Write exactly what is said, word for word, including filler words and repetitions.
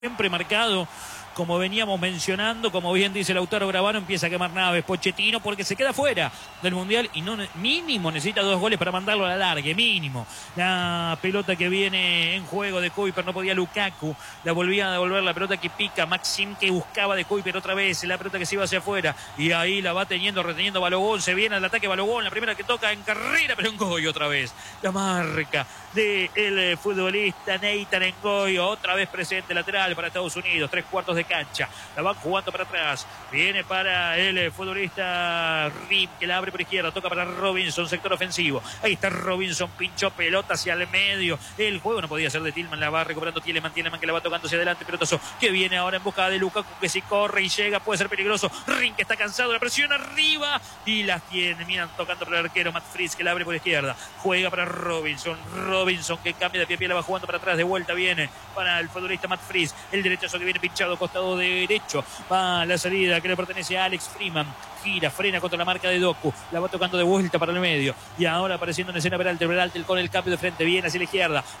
Siempre marcado, como veníamos mencionando, como bien dice Lautaro Gravano, empieza a quemar naves Pochettino porque se queda fuera del Mundial y no mínimo necesita dos goles para mandarlo a la largue, mínimo. La pelota que viene en juego de Kuiper, no podía Lukaku, la volvía a devolver, la pelota que pica, Maxim que buscaba de Kuiper otra vez, la pelota que se iba hacia afuera y ahí la va teniendo, reteniendo Balogun, se viene al ataque Balogun, la primera que toca en carrera, pero Ngoy otra vez, la marca del futbolista Nathan Ngoy, otra vez presente lateral para Estados Unidos, tres cuartos de cancha, la van jugando para atrás, viene para el futbolista Rim, que la abre por izquierda, toca para Robinson, sector ofensivo, ahí está Robinson, pinchó pelota hacia el medio, el juego no podía ser de Tillman, la va recuperando Tielemans, Tielemans que la va tocando hacia adelante, pelotazo que viene ahora en busca de Lukaku, que si corre y llega puede ser peligroso, Rim que está cansado, la presión arriba y las tiene, miran tocando para el arquero Matt Fritz, que la abre por izquierda, juega para Robinson, Robinson que cambia de pie a pie, la va jugando para atrás, de vuelta viene para el futbolista Matt Fritz, el derechazo que viene pinchado, costado derecho, va la salida que le pertenece a Alex Freeman, gira, frena contra la marca de Doku, la va tocando de vuelta para el medio y ahora apareciendo en escena Peralta, Peralta con el cambio de frente, viene hacia la izquierda,